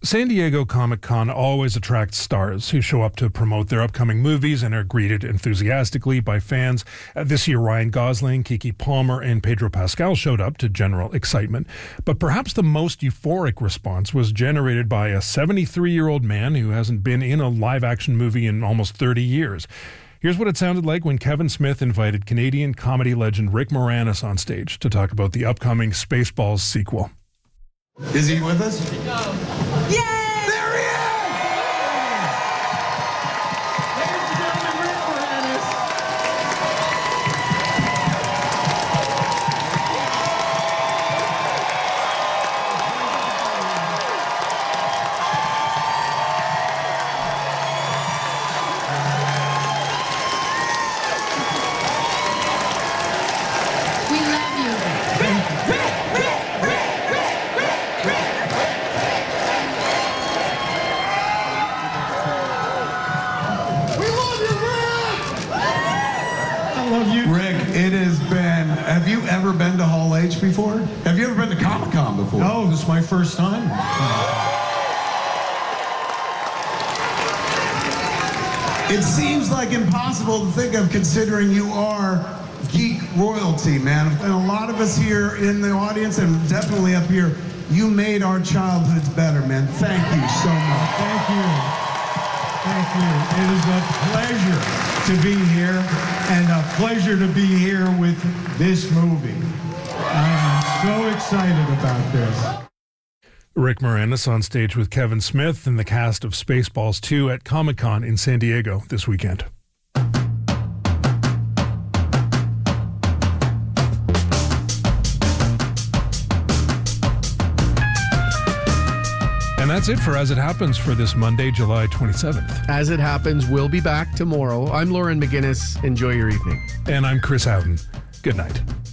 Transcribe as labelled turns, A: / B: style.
A: San Diego Comic-Con always attracts stars who show up to promote their upcoming movies and are greeted enthusiastically by fans. This year, Ryan Gosling, Keke Palmer, and Pedro Pascal showed up to general excitement. But perhaps the most euphoric response was generated by a 73-year-old man who hasn't been in a live-action movie in almost 30 years. Here's what it sounded like when Kevin Smith invited Canadian comedy legend Rick Moranis on stage to talk about the upcoming Spaceballs sequel.
B: Is he with us?
C: Yay!
B: There he is!
C: Ladies and gentlemen, Rick Moranis.
D: We love you.
B: Rick, it has been... Have you ever been to Hall H before? Have you ever been to Comic-Con before?
E: No, this is my first time.
B: It seems like impossible to think of considering you are geek royalty, man. And a lot of us here in the audience and definitely up here, you made our childhoods better, man. Thank you so much.
E: Thank you. Thank you. It is a pleasure to be here and a pleasure to be here with this movie. I'm so excited about this.
A: Rick Moranis on stage with Kevin Smith and the cast of Spaceballs 2 at Comic-Con in San Diego this weekend. And that's it for As It Happens for this Monday, July 27th.
F: As It Happens, we'll be back tomorrow. I'm Lauren McGinnis. Enjoy your evening.
A: And I'm Chris Houghton. Good night.